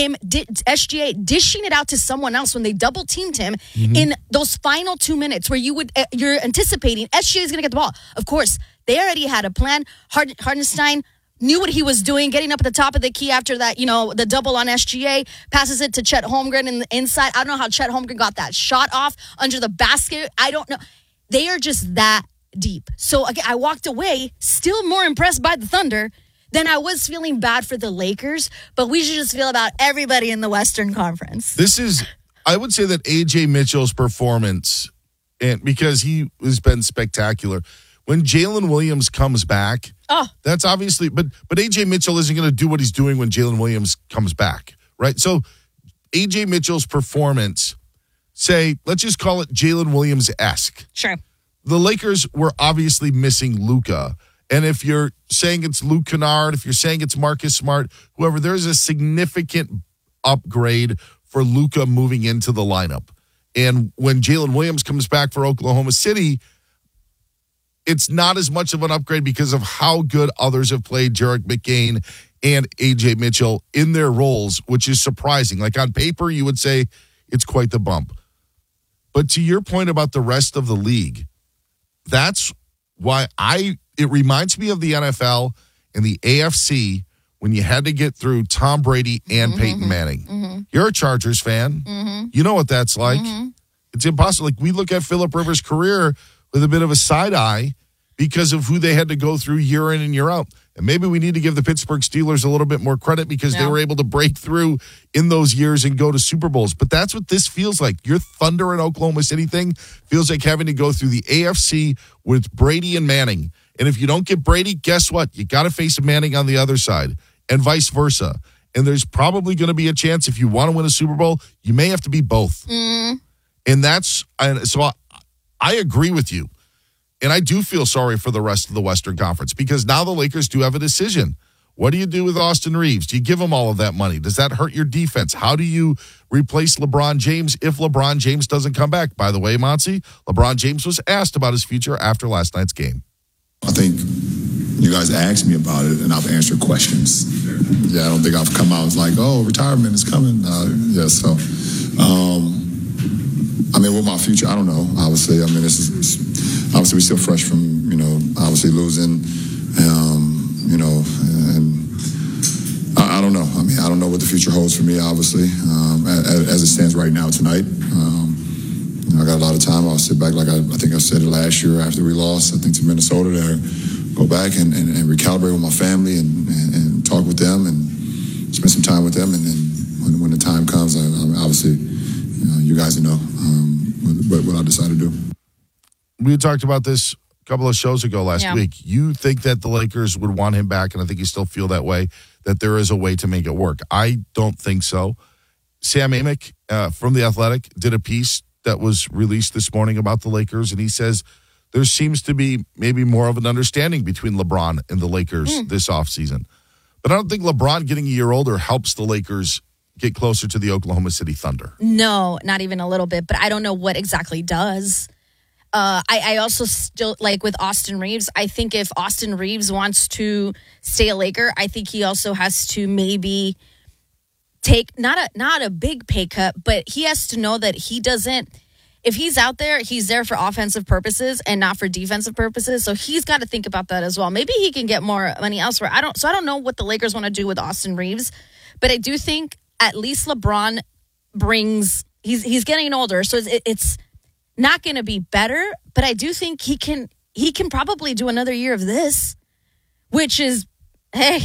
S25: SGA dishing it out to someone else when they double teamed him in those final 2 minutes where you're anticipating SGA is going to get the ball. Of course, they already had a plan. Hartenstein knew what he was doing, getting up at the top of the key after that, the double on SGA, passes it to Chet Holmgren in the inside. I don't know how Chet Holmgren got that shot off under the basket. I don't know. They are just that deep. So again, I walked away still more impressed by the Thunder than I was feeling bad for the Lakers, but we should just feel about everybody in the Western Conference.
S24: I would say that AJ Mitchell's performance, and because he has been spectacular, when Jalen Williams comes back, that's obviously, but AJ Mitchell isn't going to do what he's doing when Jalen Williams comes back, right? So AJ Mitchell's performance, let's just call it Jalen Williams-esque.
S25: Sure.
S24: The Lakers were obviously missing Luka. And if you're saying it's Luke Kennard, if you're saying it's Marcus Smart, whoever, there's a significant upgrade for Luka moving into the lineup. And when Jalen Williams comes back for Oklahoma City, it's not as much of an upgrade because of how good others have played, Jerick McCain and A.J. Mitchell, in their roles, which is surprising. Like on paper, you would say it's quite the bump. But to your point about the rest of the league, that's why it reminds me of the NFL and the AFC when you had to get through Tom Brady and Peyton Manning. You're a Chargers fan. You know what that's like. It's impossible. Like, we look at Phillip Rivers' career with a bit of a side eye because of who they had to go through year in and year out. And maybe we need to give the Pittsburgh Steelers a little bit more credit because they were able to break through in those years and go to Super Bowls. But that's what this feels like. Your Thunder and Oklahoma City thing feels like having to go through the AFC with Brady and Manning. And if you don't get Brady, guess what? You got to face Manning on the other side and vice versa. And there's probably going to be a chance if you want to win a Super Bowl, you may have to be both. And so I agree with you. And I do feel sorry for the rest of the Western Conference because now the Lakers do have a decision. What do you do with Austin Reeves? Do you give him all of that money? Does that hurt your defense? How do you replace LeBron James if LeBron James doesn't come back? By the way, Monty, LeBron James was asked about his future after last night's game.
S1: I think you guys asked me about it, and I've answered questions. I don't think I've come out and like, oh, retirement is coming. With my future, I don't know. Obviously, obviously we're still fresh from, obviously losing, and I don't know. I don't know what the future holds for me, obviously, as it stands right now tonight. I got a lot of time. I'll sit back, like I think I said it last year after we lost, I think, to Minnesota, to go back and recalibrate with my family and talk with them and spend some time with them. And then when the time comes, obviously, you guys know what I decide to do.
S24: We talked about this a couple of shows ago last week. You think that the Lakers would want him back, and I think you still feel that way, that there is a way to make it work. I don't think so. Sam Amick from The Athletic did a piece that was released this morning about the Lakers, and he says there seems to be maybe more of an understanding between LeBron and the Lakers this offseason. But I don't think LeBron getting a year older helps the Lakers get closer to the Oklahoma City Thunder.
S25: No, not even a little bit, but I don't know what exactly does. I also still like with Austin Reeves. I think if Austin Reeves wants to stay a Laker, I think he also has to maybe take not a big pay cut, but he has to know that he doesn't. If he's out there, he's there for offensive purposes and not for defensive purposes. So he's got to think about that as well. Maybe he can get more money elsewhere. I don't know what the Lakers want to do with Austin Reeves, but I do think at least LeBron brings. He's getting older, so it's not going to be better, but I do think he can probably do another year of this, which is, hey,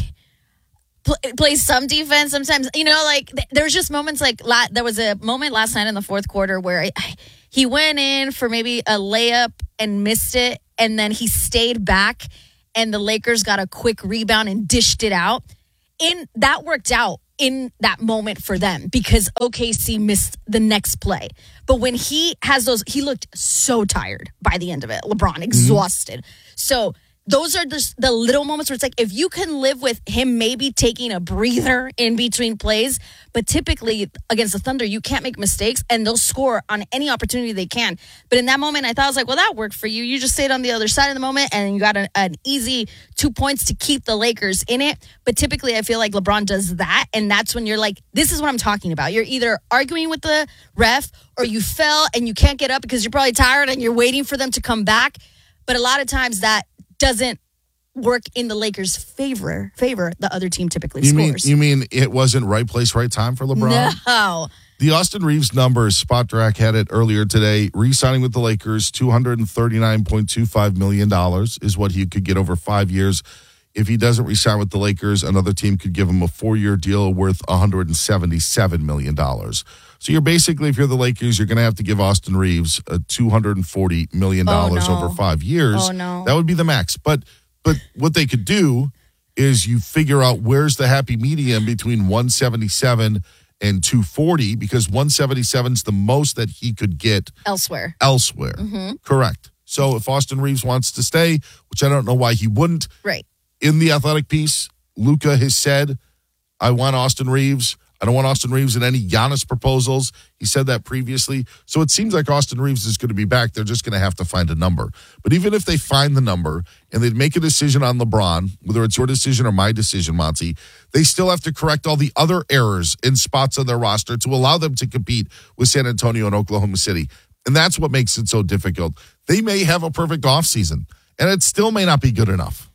S25: play some defense sometimes. Like there's just moments like there was a moment last night in the fourth quarter where he went in for maybe a layup and missed it, and then he stayed back, and the Lakers got a quick rebound and dished it out. That worked out in that moment for them because OKC missed the next play. But when he has those, he looked so tired by the end of it. LeBron, exhausted. So those are just the little moments where it's like, if you can live with him maybe taking a breather in between plays, but typically against the Thunder, you can't make mistakes and they'll score on any opportunity they can. But in that moment, I thought, I was like, well, that worked for you. You just stayed on the other side of the moment and you got an easy 2 points to keep the Lakers in it. But typically I feel like LeBron does that. And that's when you're like, this is what I'm talking about. You're either arguing with the ref or you fell and you can't get up because you're probably tired and you're waiting for them to come back. But a lot of times that doesn't work in the Lakers' favor. The other team typically scores.
S24: You mean it wasn't right place, right time for LeBron?
S25: No.
S24: The Austin Reeves numbers, Spot Drac had it earlier today. Re-signing with the Lakers, $239.25 million is what he could get over 5 years. If he doesn't re-sign with the Lakers, another team could give him a 4-year deal worth $177 million. So you're basically, if you're the Lakers, you're going to have to give Austin Reeves $240 million over 5 years.
S25: Oh, no.
S24: That would be the max. But what they could do is you figure out where's the happy medium between 177 and 240, because 177 is the most that he could get
S25: elsewhere.
S24: Mm-hmm. Correct. So if Austin Reeves wants to stay, which I don't know why he wouldn't.
S25: Right.
S24: In the Athletic piece, Luka has said, I want Austin Reeves. I don't want Austin Reeves in any Giannis proposals. He said that previously. So it seems like Austin Reeves is going to be back. They're just going to have to find a number. But even if they find the number and they make a decision on LeBron, whether it's your decision or my decision, Monty, they still have to correct all the other errors in spots on their roster to allow them to compete with San Antonio and Oklahoma City. And that's what makes it so difficult. They may have a perfect offseason, and it still may not be good enough.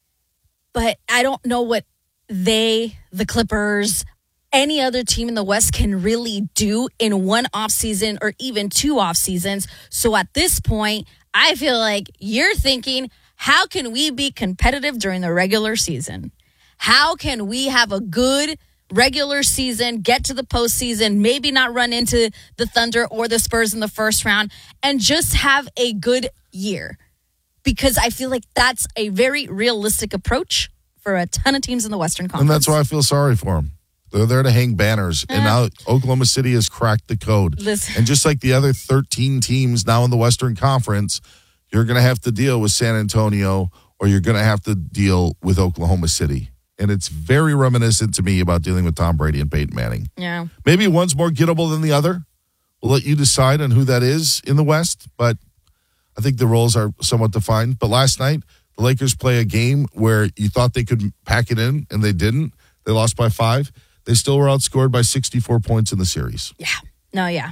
S25: But I don't know what the Clippers, any other team in the West can really do in one offseason or even 2 off seasons. So at this point, I feel like you're thinking, how can we be competitive during the regular season? How can we have a good regular season, get to the postseason, maybe not run into the Thunder or the Spurs in the first round, and just have a good year? Because I feel like that's a very realistic approach for a ton of teams in the Western Conference.
S24: And that's why I feel sorry for them. They're there to hang banners. And now Oklahoma City has cracked the code.
S25: Listen.
S24: And just like the other 13 teams now in the Western Conference, you're going to have to deal with San Antonio or you're going to have to deal with Oklahoma City. And it's very reminiscent to me about dealing with Tom Brady and Peyton Manning.
S25: Yeah.
S24: Maybe one's more gettable than the other. We'll let you decide on who that is in the West. But I think the roles are somewhat defined. But last night, the Lakers play a game where you thought they could pack it in, and they didn't. They lost by 5. They still were outscored by 64 points in the series.
S25: Yeah. No, yeah.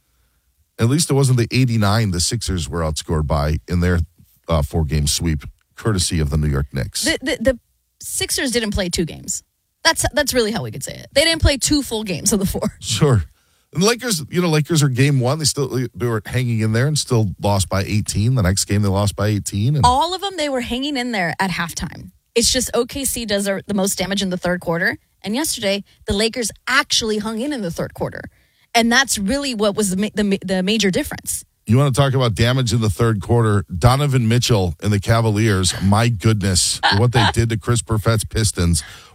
S24: At least it wasn't the 89 the Sixers were outscored by in their 4-game sweep, courtesy of the New York Knicks.
S25: The Sixers didn't play 2 games. That's really how we could say it. They didn't play 2 full games of the 4.
S24: Sure. And Lakers are game 1. They were hanging in there and still lost by 18. The next game they lost by 18. And
S25: all of them, they were hanging in there at halftime. It's just OKC does the most damage in the third quarter. And yesterday, the Lakers actually hung in the third quarter. And that's really what was the major difference.
S24: You want to talk about damage in the third quarter? Donovan Mitchell and the Cavaliers, my goodness, what they did to Chris Perfett's Pistons.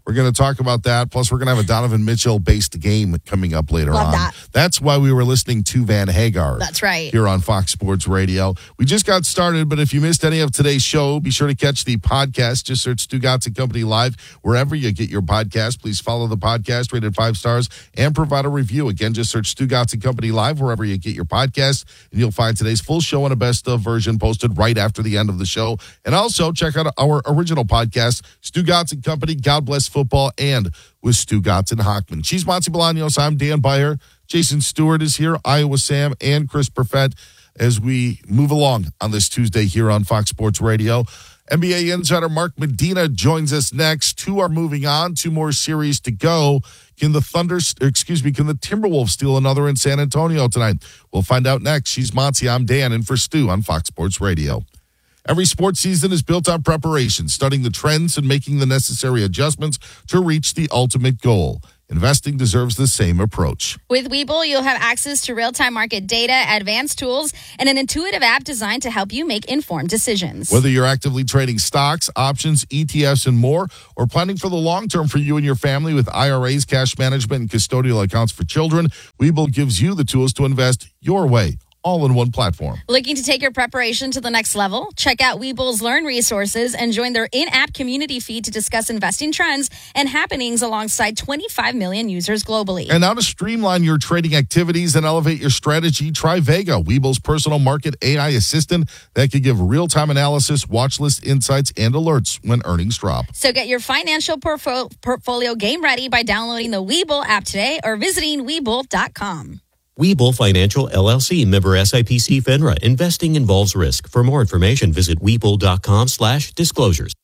S24: We're going to talk about that. Plus, we're going to have a Donovan Mitchell-based game coming up later on.
S25: That.
S24: That's why we were listening to Van Hagar.
S25: That's right.
S24: Here on Fox Sports Radio. We just got started, but if you missed any of today's show, be sure to catch the podcast. Just search Stugotz and Company Live wherever you get your podcast. Please follow the podcast, rated 5 stars, and provide a review. Again, just search Stugotz and Company Live wherever you get your podcast, and you'll find today's full show and a best of version posted right after the end of the show. And also check out our original podcast, Stugotz and Company, God Bless Football, and with Stugotz and Hockman. She's Monty Bolaños. I'm Dan Beyer. Jason Stewart is here, Iowa Sam, and Chris Perfett as we move along on this Tuesday here on Fox Sports Radio. NBA insider Mark Medina joins us next. 2 are moving on. 2 more series to go. Can the Timberwolves steal another in San Antonio tonight? We'll find out next. She's Monty. I'm Dan, and for Stu on Fox Sports Radio. Every sports season is built on preparation, studying the trends and making the necessary adjustments to reach the ultimate goal. Investing deserves the same approach.
S25: With Webull, you'll have access to real-time market data, advanced tools, and an intuitive app designed to help you make informed decisions.
S24: Whether you're actively trading stocks, options, ETFs, and more, or planning for the long term for you and your family with IRAs, cash management, and custodial accounts for children, Webull gives you the tools to invest your way, all in one platform.
S25: Looking to take your preparation to the next level? Check out Webull's Learn resources and join their in-app community feed to discuss investing trends and happenings alongside 25 million users globally.
S24: And now to streamline your trading activities and elevate your strategy, try Vega, Webull's personal market AI assistant that can give real-time analysis, watch list insights, and alerts when earnings drop.
S25: So get your financial portfolio game ready by downloading the Webull app today or visiting Webull.com.
S8: Webull Financial LLC, member SIPC FINRA. Investing involves risk. For more information, visit Webull.com/disclosures.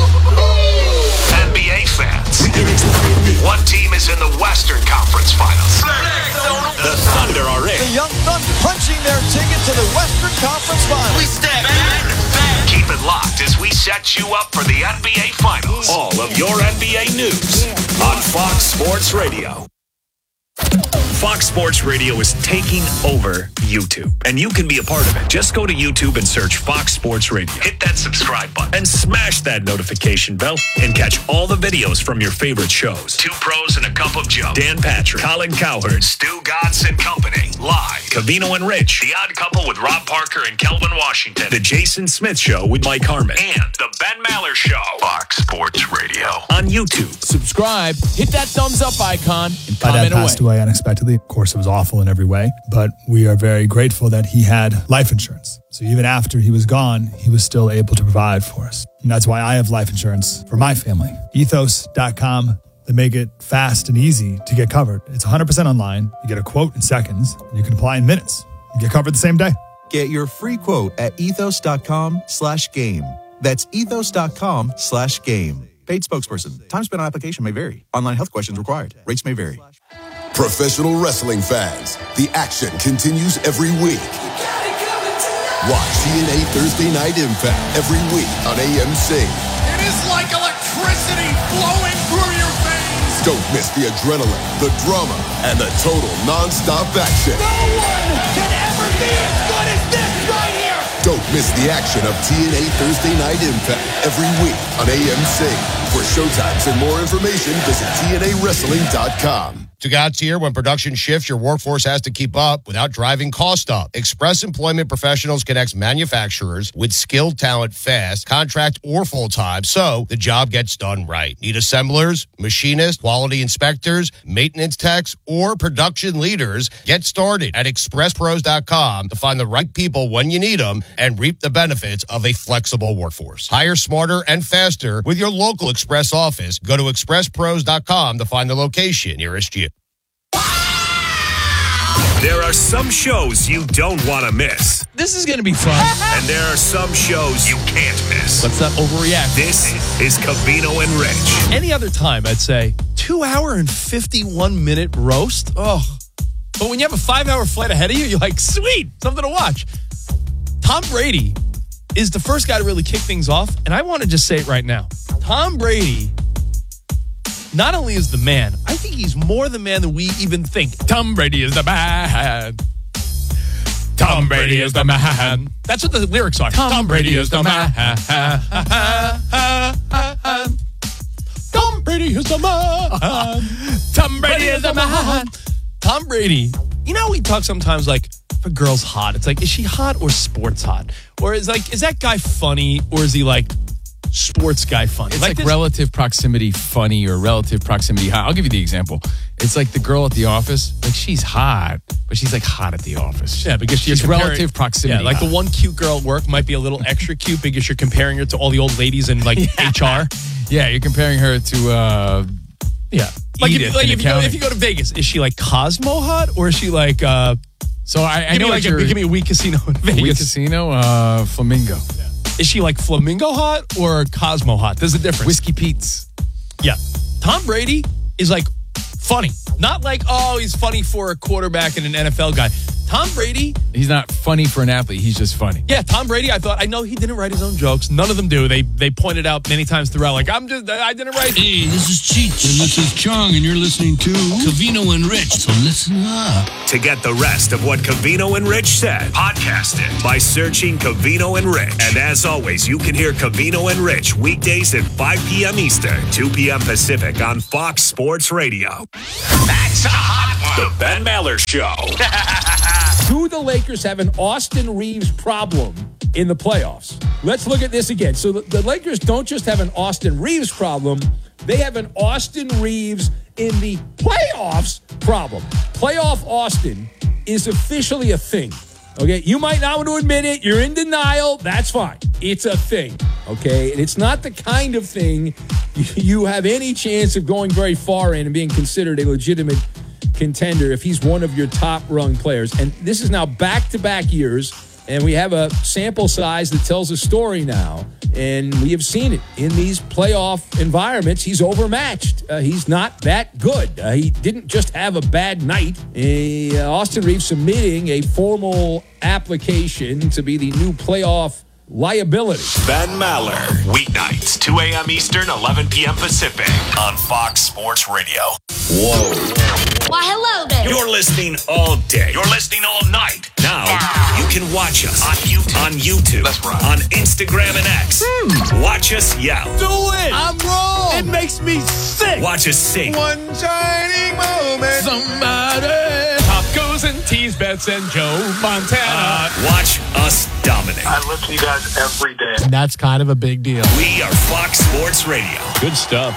S3: NBA fans, one team is in the Western Conference Finals. The Thunder are in.
S9: The Young Thunder punching their ticket to the Western Conference Finals.
S3: We step back. Keep it locked as we set you up for the NBA Finals. All of your NBA news on Fox Sports Radio. Fox Sports Radio is taking over YouTube, and you can be a part of it. Just go to YouTube and search Fox Sports Radio. Hit that subscribe button and smash that notification bell and catch all the videos from your favorite shows. 2 Pros and a Cup of Joe, Dan Patrick, Colin Cowherd, Stugotz and Company, live. Covino and Rich, The Odd Couple with Rob Parker and Kelvin Washington, The Jason Smith Show with Mike Harmon, and The Ben Maller Show. Fox Sports Radio on YouTube.
S20: Subscribe, hit that thumbs up icon, and
S10: My
S20: comment
S10: dad passed away unexpectedly. Of course, it was awful in every way, but we are very grateful that he had life insurance. So even after he was gone, he was still able to provide for us. And that's why I have life insurance for my family. Ethos.com. They make it fast and easy to get covered. It's 100% online. You get a quote in seconds. You can apply in minutes. You get covered the same day.
S11: Get your free quote at ethos.com/game. That's ethos.com/game. Paid spokesperson. Time spent on application may vary. Online health questions required. Rates may vary.
S12: Professional wrestling fans, the action continues every week. Watch TNA Thursday Night Impact every week on AMC.
S2: It is like electricity flowing through your veins.
S12: Don't miss the adrenaline, the drama, and the total non-stop action.
S2: No one can ever be as good as this right here.
S12: Don't miss the action of TNA Thursday Night Impact every week on AMC. For showtimes and more information, visit TNAWrestling.com.
S18: Stugotz here. When production shifts, your workforce has to keep up without driving cost up. Express Employment Professionals connects manufacturers with skilled talent fast, contract or full-time, so the job gets done right. Need assemblers, machinists, quality inspectors, maintenance techs, or production leaders? Get started at expresspros.com to find the right people when you need them and reap the benefits of a flexible workforce. Hire smarter and faster with your local Express office. Go to expresspros.com to find the location nearest you.
S3: There are some shows you don't want to miss.
S19: This is going to be fun.
S3: And there are some shows you can't miss.
S19: Let's not overreact.
S3: This is Covino and Rich.
S19: Any other time, I'd say 2 hour and 51 minute roast. Oh, but when you have a 5-hour flight ahead of you, you're like, sweet, something to watch. Tom Brady is the first guy to really kick things off. And I want to just say it right now. Tom Brady not only is the man, I think he's more the man than we even think. Tom Brady is the man. Tom Brady is the man. That's what the lyrics are. Tom Brady is the man. Tom Brady Brady is the man. Tom Brady is the man. Tom Brady. You know how we talk sometimes like, if a girl's hot, it's like, is she hot or sports hot? Or is that guy funny or is he like sports guy funny?
S20: It's like relative proximity funny or relative proximity hot. I'll give you the example. It's like the girl at the office. Like, she's hot, but she's like hot at the office.
S19: Yeah, because
S20: she's relative proximity.
S19: Yeah, like
S20: hot.
S19: the one cute girl at work might be a little extra cute because you're comparing her to all the old ladies in like HR.
S20: Yeah, you're comparing her to
S19: Like,
S20: Edith
S19: if you go to Vegas, is she like Cosmo hot or is she like
S20: So I know
S19: give me a weak casino in Vegas.
S20: Weak casino, Flamingo.
S19: Is she like Flamingo hot or Cosmo hot? There's a difference.
S20: Whiskey Pete's.
S19: Yeah. Tom Brady is like funny. Not like, oh, he's funny for a quarterback and an NFL guy. Tom Brady.
S20: He's not funny for an athlete. He's just funny.
S19: Yeah, Tom Brady, I know he didn't write his own jokes. None of them do. They pointed out many times throughout, like, I didn't write.
S21: Hey, this is Cheech, and this is Chong, and you're listening to Covino and Rich, so listen up.
S3: To get the rest of what Covino and Rich said, podcast it by searching Covino and Rich. And as always, you can hear Covino and Rich weekdays at 5 p.m. Eastern, 2 p.m. Pacific on Fox Sports Radio. That's a hot one. The Ben Maller Show.
S21: Do the Lakers have an Austin Reeves problem in the playoffs? Let's look at this again. So the Lakers don't just have an Austin Reeves problem, they have an Austin Reeves in the playoffs problem. Playoff Austin is officially a thing. Okay, you might not want to admit it. You're in denial. That's fine. It's a thing. Okay, and it's not the kind of thing you have any chance of going very far in and being considered a legitimate contender if he's one of your top-rung players. And this is now back-to-back years, and we have a sample size that tells a story now. And we have seen it in these playoff environments. He's overmatched. He's not that good. He didn't just have a bad night. Austin Reeves submitting a formal application to be the new playoff liability.
S3: Ben Maller, weeknights, 2 a.m. Eastern, 11 p.m. Pacific on Fox Sports Radio. Whoa.
S25: Why, hello there.
S3: You're listening all day. You're listening all night. Now you can watch us on YouTube. That's right. On Instagram and X. Watch us yell.
S19: Do it.
S3: I'm wrong.
S19: It makes me sick.
S3: Watch us sing.
S19: One shining moment. Somebody. Tacos and tease bets and Joe Montana.
S3: Watch us dominate.
S4: I listen to you guys every day.
S19: And that's kind of a big deal.
S3: We are Fox Sports Radio.
S19: Good stuff.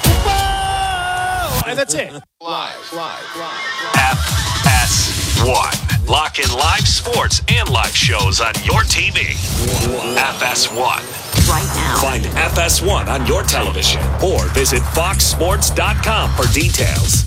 S2: Whoa! And that's it.
S4: Live.
S3: FS1. Lock in live sports and live shows on your TV. FS1.
S25: Right now.
S3: Find FS1 on your television or visit foxsports.com for details.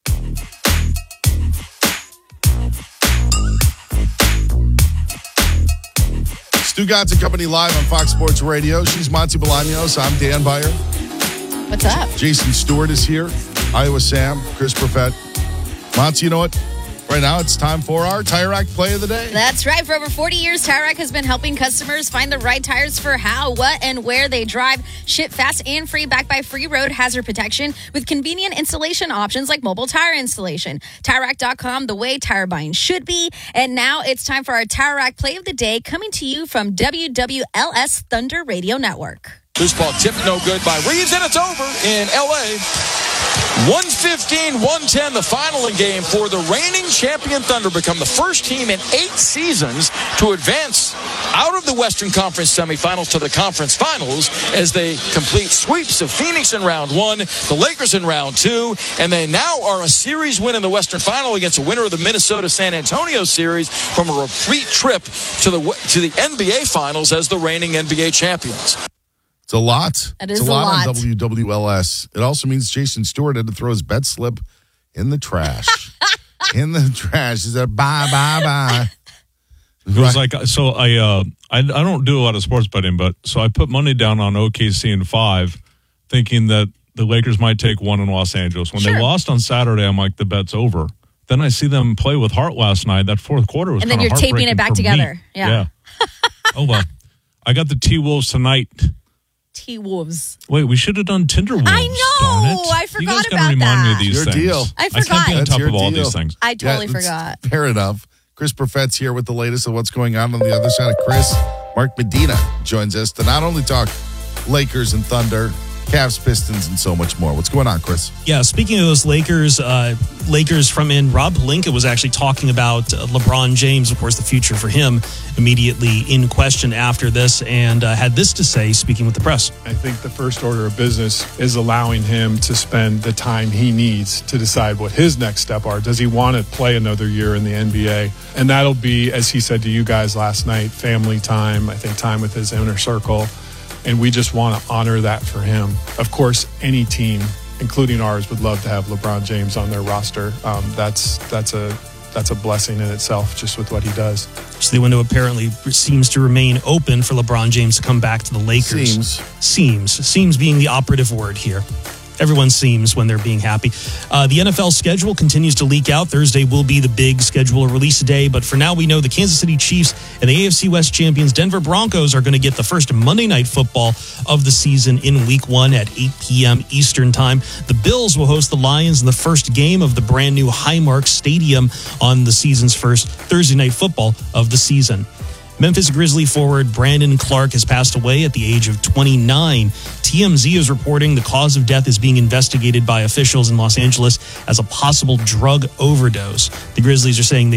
S24: Stu Gatz and Company live on Fox Sports Radio. She's Monty Bolaños. I'm Dan Byer.
S25: What's up?
S24: Jason Stewart is here. Iowa Sam, Chris Perfett. Monty, you know what? Right now it's time for our Tire Rack Play of the Day.
S25: That's right. For over 40 years, Tire Rack has been helping customers find the right tires for how, what, and where they drive. Ship fast and free, backed by free road hazard protection with convenient installation options like mobile tire installation. TireRack.com, the way tire buying should be. And now it's time for our Tire Rack Play of the Day, coming to you from WWLS Thunder Radio Network.
S9: Loose ball tipped no good by Reeves, and it's over in L.A. 115-110, the final game for the reigning champion Thunder, become the first team in 8 seasons to advance out of the Western Conference semifinals to the conference finals as they complete sweeps of Phoenix in round 1, the Lakers in round 2, and they now are a series win in the Western Final against the winner of the Minnesota-San Antonio series from a repeat trip to the NBA Finals as the reigning NBA champions.
S24: It's a lot.
S25: It is
S24: it's a lot on
S25: lot.
S24: WWLS. It also means Jason Stewart had to throw his bet slip in the trash. In the trash. He said, bye.
S7: It was like, so I don't do a lot of sports betting, but so I put money down on OKC in 5, thinking that the Lakers might take 1 in Los Angeles. When they lost on Saturday, I'm like, the bet's over. Then I see them play with heart last night. That fourth quarter was
S25: And
S7: kind
S25: then
S7: of
S25: you're taping it back together.
S7: Me.
S25: Yeah.
S7: Oh, well. I got the T-Wolves tonight.
S25: T-Wolves.
S7: Wait, we should have done Tinderwolves.
S25: I know. I forgot
S7: you guys
S25: about
S7: gotta remind
S25: that.
S7: me of these
S24: Your
S7: things.
S24: deal.
S25: I
S7: can't be on
S25: forgot.
S7: top
S24: That's
S7: of all
S24: your
S7: these
S24: deal.
S7: things.
S25: I totally
S24: that's
S25: forgot.
S24: Fair enough. Chris Perfett's here with the latest of what's going on the other side of Chris. Mark Medina joins us to not only talk Lakers and Thunder, Cavs, Pistons, and so much more. What's going on, Chris?
S23: Yeah, speaking of those Lakers front end, Rob Pelinka was actually talking about LeBron James, of course, the future for him immediately in question after this, and had this to say, speaking with the press.
S13: I think the first order of business is allowing him to spend the time he needs to decide what his next step are. Does he want to play another year in the NBA? And that'll be, as he said to you guys last night, family time, I think time with his inner circle. And we just want to honor that for him. Of course, any team, including ours, would love to have LeBron James on their roster. That's a blessing in itself, just with what he does.
S23: So the window apparently seems to remain open for LeBron James to come back to the Lakers. Seems being the operative word here. Everyone seems when they're being happy. The NFL schedule continues to leak out. Thursday will be the big schedule release day, but for now we know the Kansas City Chiefs and the AFC West champions Denver Broncos are going to get the first Monday Night Football of the season in Week 1 at 8 p.m. Eastern Time. The Bills will host the Lions in the first game of the brand new Highmark Stadium on the season's first Thursday Night Football of the season. Memphis Grizzly forward Brandon Clark has passed away at the age of 29. TMZ is reporting the cause of death is being investigated by officials in Los Angeles as a possible drug overdose. The Grizzlies are saying they